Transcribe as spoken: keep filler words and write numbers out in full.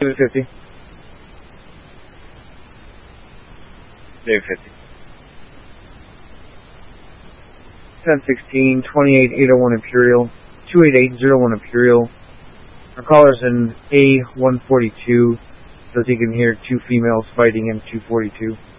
David fifty. David fifty. ten sixteen, twenty-eight eight oh one Imperial, two eight eight oh one Imperial. Our caller's in A one forty-two, so he can hear two females fighting in two forty-two.